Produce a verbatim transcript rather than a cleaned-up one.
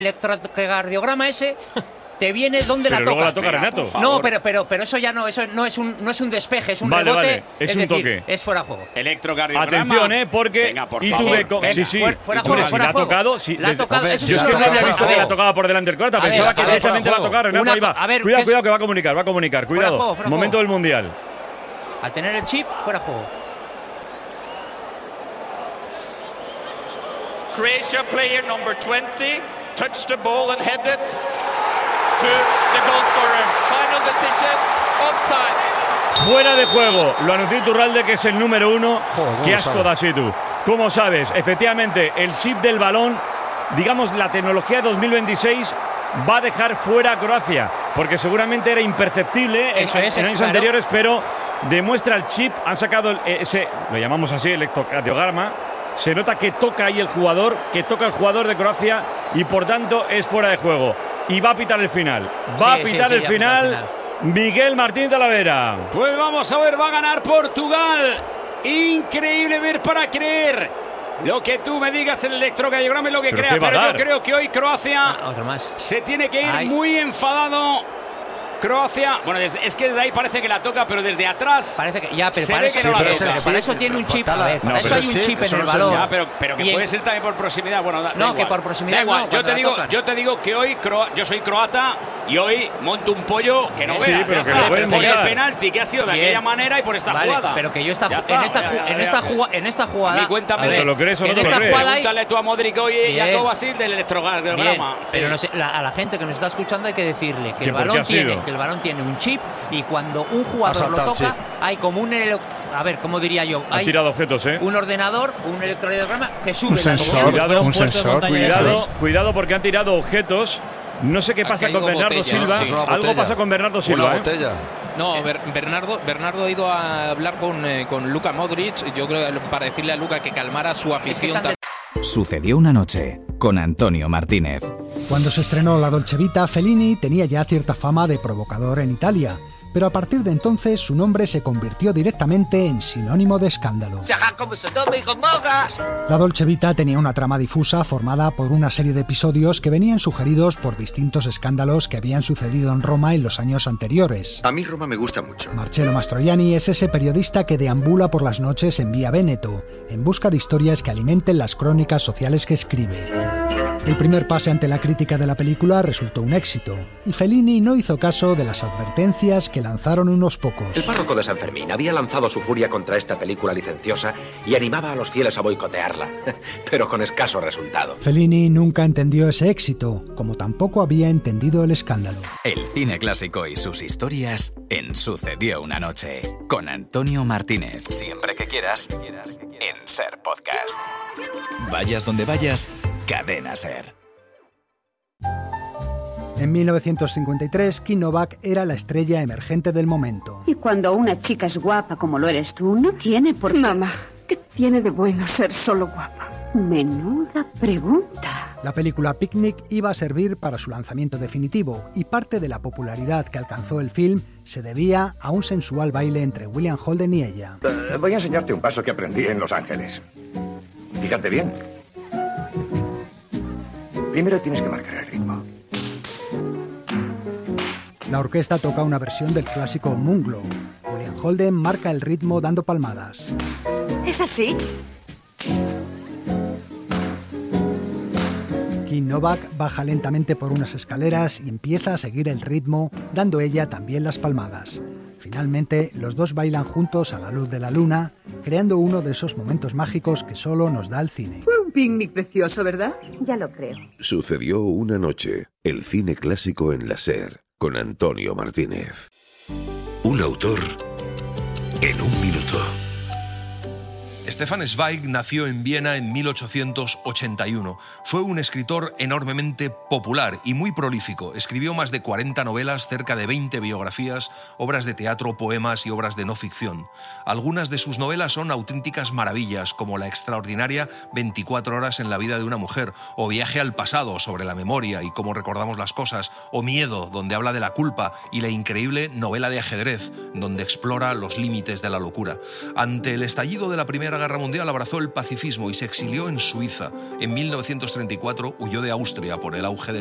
electrocardiograma ese te viene donde pero la luego toca. la toca Renato. No, pero, pero, pero eso ya no, eso no es un, no es un despeje, es un vale, rebote. Vale. Es, es un decir, toque. Es fuera de juego. Electrocardiograma. Atención, eh, porque. Venga, por y favor. tuve co- Venga, sí, sí. fuera, fuera y tú juego, si fuera la ha juego. tocado. Si, La ha desde- tocado. Yo Eso es sí que lo no había había visto que visto. la tocaba por delante del corta. A ver, Pensaba a que ver, directamente fuera la tocaba Renato. Una- Ahí va. a ver, Cuidado, ¿qué es? cuidado, que va a comunicar, va a comunicar. Fuera Cuidado. juego, fuera Momento juego. del mundial. Al tener el chip, fuera de juego. Croatia player number twenty touched the ball and headed to the goal scorer. Final decision, offside. Fuera de juego. Lo anunció Iturralde, que es el número uno. Joder, ¿cómo Qué asco sabe? da así tú. ¿Cómo sabes? Efectivamente, el chip del balón, digamos, la tecnología dos mil veintiséis va a dejar fuera a Croacia, porque seguramente era imperceptible en, Eso es, en es años claro. anteriores, pero demuestra el chip. Han sacado el- ese, lo llamamos así, electrocardiograma. Se nota que toca ahí el jugador, que toca el jugador de Croacia y por tanto es fuera de juego. Y va a pitar el final. Va Sí, a sí, pitar sí, el ya final. pita el final. Miguel Martín Talavera. Pues vamos a ver, va a ganar Portugal. Increíble ver para creer. Lo que tú me digas, el electrocardiograma es lo que ¿Pero crea, qué va a pero yo dar? creo que hoy Croacia Ah, otro más. se tiene que ir Ay. muy enfadado. Croacia, bueno, desde- es que desde ahí parece que la toca, pero desde atrás Parece que ya, pero se para ve eso, que no la pero es toca. el para chip. eso tiene un chip. Tala. A ver, para No, eso pero hay el un chip, chip en eso el no es el- balón. Ya, pero, pero que Y en- puede ser también por proximidad. Bueno, da, da No, igual. que por proximidad Da igual. no, yo cuando te la digo, tocan. yo te digo que hoy croa- yo soy croata y hoy monto un pollo que no Sí, veas. pero ya que está. lo pueden Por el montar. penalti que ha sido de Bien. aquella manera y por esta Vale, jugada. pero que yo esta, Ya en está, esta, ya, ju- ya, en ya, esta ya. jugada, en esta jugada. A mí cuéntame. a ver, ¿Te lo crees o no en te lo esta crees? jugada hay- Pregúntale tú a Modric hoy y Bien. Jacob Basil del electrocardiograma. Bien, Sí. pero no sé, la- a la gente que nos está escuchando hay que decirle que ¿Que el por qué balón ha sido? tiene, que el balón tiene un chip y cuando un Ha jugador lo saltado el toca chip. hay como un elec- a ver, ¿cómo diría yo? Han Hay tirado objetos, ¿eh? un ordenador, un electrocardiograma que sube Un la sensor, señal. Cuidado, un un sensor. puerto de montaña, Cuidado, eso cuidado porque han tirado objetos. No sé qué Ha pasa con caído Bernardo botella, Silva. sí. Es una Algo botella. pasa con Bernardo Silva. Una ¿eh? botella. No, Ber- Bernardo, Bernardo ha ido a hablar con, eh, con Luka Modric, yo creo, para decirle a Luka que calmara su Es que afición. están de- Sucedió una noche con Antonio Martínez. Cuando se estrenó La Dolce Vita, Fellini tenía ya cierta fama de provocador en Italia, pero a partir de entonces su nombre se convirtió directamente en sinónimo de escándalo. La Dolce Vita tenía una trama difusa formada por una serie de episodios que venían sugeridos por distintos escándalos que habían sucedido en Roma en los años anteriores. A mí Roma me gusta mucho. Marcello Mastroianni es ese periodista que deambula por las noches en Vía Véneto, en busca de historias que alimenten las crónicas sociales que escribe. El primer pase ante la crítica de la película resultó un éxito, y Fellini no hizo caso de las advertencias que lanzaron unos pocos. El párroco de San Fermín había lanzado su furia contra esta película licenciosa y animaba a los fieles a boicotearla, pero con escaso resultado. Fellini nunca entendió ese éxito, como tampoco había entendido el escándalo. El cine clásico y sus historias en Sucedió una noche con Antonio Martínez. Siempre que quieras en Ser Podcast. Vayas donde vayas, Cadena Ser. En mil novecientos cincuenta y tres, Kim Novak era la estrella emergente del momento. Y cuando una chica es guapa como lo eres tú, no tiene por qué... Mamá, ¿qué tiene de bueno ser solo guapa? Menuda pregunta. La película Picnic iba a servir para su lanzamiento definitivo y parte de la popularidad que alcanzó el film se debía a un sensual baile entre William Holden y ella. Uh, voy a enseñarte un paso que aprendí en Los Ángeles. Fíjate bien. Primero tienes que marcar el ritmo. La orquesta toca una versión del clásico Moonglow. William Holden marca el ritmo dando palmadas. ¿Es así? Kim Novak baja lentamente por unas escaleras y empieza a seguir el ritmo, dando ella también las palmadas. Finalmente, los dos bailan juntos a la luz de la luna, creando uno de esos momentos mágicos que solo nos da el cine. Fue un picnic precioso, ¿verdad? Ya lo creo. Sucedió una noche. El cine clásico en la SER, con Antonio Martínez. Un autor en un minuto. Stefan Zweig nació en Viena en mil ochocientos ochenta y uno. Fue un escritor enormemente popular y muy prolífico. Escribió más de cuarenta novelas, cerca de veinte biografías, obras de teatro, poemas y obras de no ficción. Algunas de sus novelas son auténticas maravillas, como la extraordinaria veinticuatro horas en la vida de una mujer, o Viaje al pasado, sobre la memoria y cómo recordamos las cosas, o Miedo, donde habla de la culpa, y la increíble novela de ajedrez, donde explora los límites de la locura. Ante el estallido de la Primera Primera Guerra Mundial abrazó el pacifismo y se exilió en Suiza. En mil novecientos treinta y cuatro huyó de Austria por el auge del